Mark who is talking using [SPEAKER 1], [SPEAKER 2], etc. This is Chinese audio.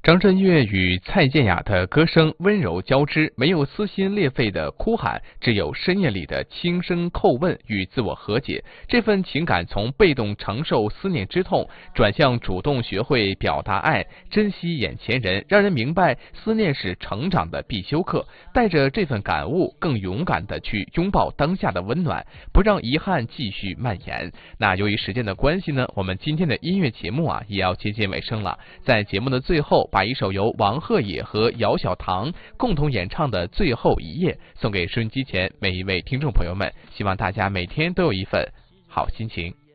[SPEAKER 1] 张震岳与蔡健雅的歌声温柔交织，没有撕心裂肺的哭喊，只有深夜里的轻声叩问与自我和解。这份情感从被动承受思念之痛，转向主动学会表达爱，珍惜眼前人，让人明白思念是成长的必修课。带着这份感悟，更勇敢地去拥抱当下的温暖，不让遗憾继续蔓延。那由于时间的关系呢，我们今天的音乐节目也要接近尾声了。在节目的最后，把一首由王鹤野和姚小棠共同演唱的《最后一夜》送给收音机前每一位听众朋友们，希望大家每天都有一份好心情。